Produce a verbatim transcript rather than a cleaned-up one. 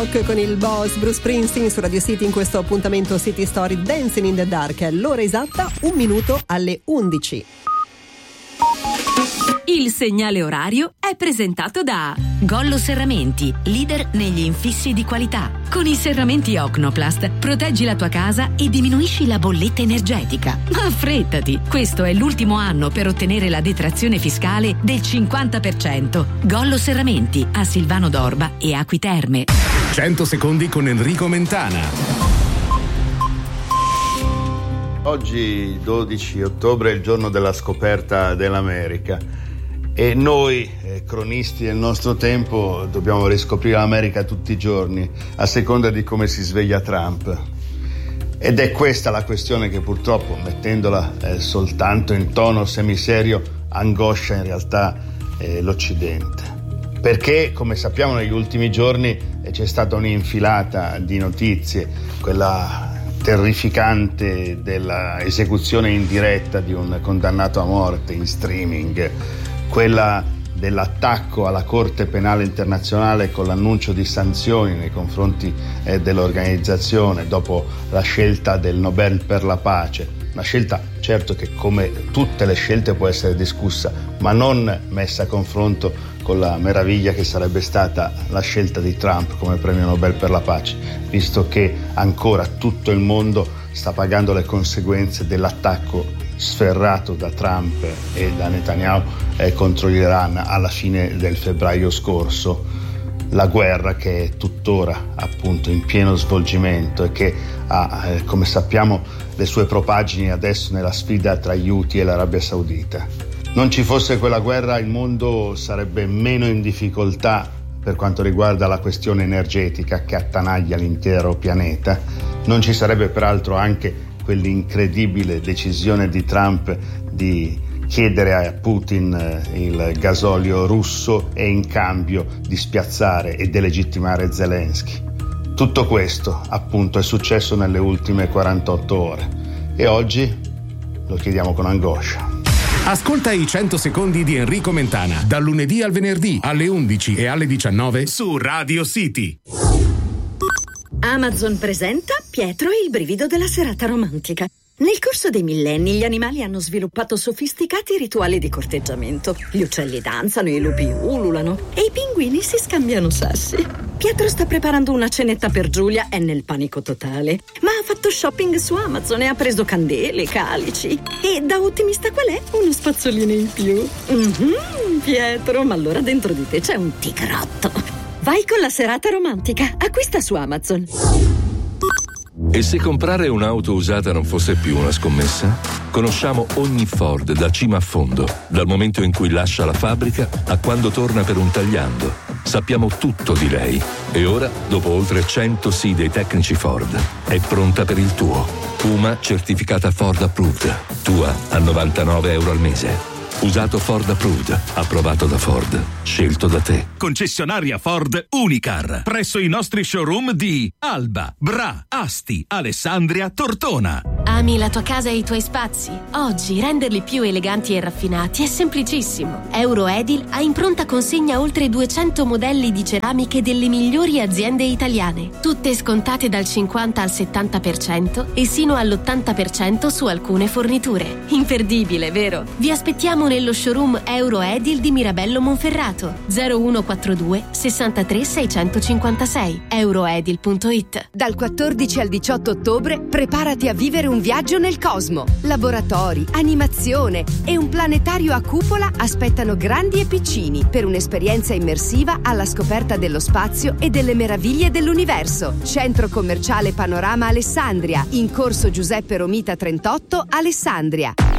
Con il boss Bruce Springsteen su Radio City in questo appuntamento City Story Dancing in the Dark. L'ora esatta, un minuto alle undici. Il segnale orario è presentato da Gollo Serramenti, leader negli infissi di qualità. Con i serramenti Ocnoplast proteggi la tua casa e diminuisci la bolletta energetica. Ma affrettati, questo è l'ultimo anno per ottenere la detrazione fiscale del cinquanta per cento. Gollo Serramenti a Silvano d'Orba e Acqui Terme. cento secondi con Enrico Mentana. Oggi dodici ottobre è il giorno della scoperta dell'America e noi, eh, cronisti del nostro tempo, dobbiamo riscoprire l'America tutti i giorni a seconda di come si sveglia Trump. Ed è questa la questione che purtroppo, mettendola eh, soltanto in tono semiserio, angoscia in realtà eh, l'Occidente. Perché, come sappiamo, negli ultimi giorni eh, c'è stata un'infilata di notizie, quella terrificante della esecuzione in diretta di un condannato a morte in streaming, quella dell'attacco alla Corte Penale Internazionale con l'annuncio di sanzioni nei confronti eh, dell'organizzazione dopo la scelta del Nobel per la pace. Una scelta certo che, come tutte le scelte, può essere discussa, ma non messa a confronto con la meraviglia che sarebbe stata la scelta di Trump come premio Nobel per la pace, visto che ancora tutto il mondo sta pagando le conseguenze dell'attacco sferrato da Trump e da Netanyahu eh, contro l'Iran alla fine del febbraio scorso. La guerra che è tuttora appunto in pieno svolgimento e che ha, eh, come sappiamo, le sue propagini adesso nella sfida tra gli Houthi e l'Arabia Saudita. Non ci fosse quella guerra, il mondo sarebbe meno in difficoltà per quanto riguarda la questione energetica che attanaglia l'intero pianeta. Non ci sarebbe peraltro anche quell'incredibile decisione di Trump di chiedere a Putin il gasolio russo e in cambio di spiazzare e delegittimare Zelensky. Tutto questo appunto è successo nelle ultime quarantotto ore e oggi lo chiediamo con angoscia. Ascolta i cento secondi di Enrico Mentana dal lunedì al venerdì alle undici e alle diciannove su Radio City. Amazon presenta Pietro e il brivido della serata romantica. Nel corso dei millenni gli animali hanno sviluppato sofisticati rituali di corteggiamento. Gli uccelli danzano, i lupi ululano e i pinguini si scambiano sassi. Pietro sta preparando una cenetta per Giulia, è nel panico totale. Ma ha fatto shopping su Amazon e ha preso candele, calici. E da ottimista qual è? Uno spazzolino in più. Mm-hmm, Pietro, ma allora dentro di te c'è un tigrotto. Vai con la serata romantica. Acquista su Amazon. E se comprare un'auto usata non fosse più una scommessa? Conosciamo ogni Ford da cima a fondo, dal momento in cui lascia la fabbrica a quando torna per un tagliando. Sappiamo tutto di lei. E ora, dopo oltre cento sì dei tecnici Ford, è pronta per il tuo. Puma certificata Ford Approved. Tua a novantanove euro al mese. Usato Ford Approved, approvato da Ford, scelto da te. Concessionaria Ford Unicar, presso i nostri showroom di Alba, Bra, Asti, Alessandria, Tortona. Ami la tua casa e i tuoi spazi? Oggi renderli più eleganti e raffinati è semplicissimo. Euroedil ha in pronta consegna oltre duecento modelli di ceramiche delle migliori aziende italiane, tutte scontate dal cinquanta al settanta per cento e sino all'ottanta per cento su alcune forniture. Imperdibile, vero? Vi aspettiamo nello showroom Euroedil di Mirabello Monferrato, zero uno quattro due sessantatré seicentocinquantasei, euroedil punto it. Dal quattordici al diciotto ottobre preparati a vivere un viaggio nel cosmo. Laboratori, animazione e un planetario a cupola aspettano grandi e piccini per un'esperienza immersiva alla scoperta dello spazio e delle meraviglie dell'universo. Centro commerciale Panorama Alessandria, in corso Giuseppe Romita trentotto, Alessandria.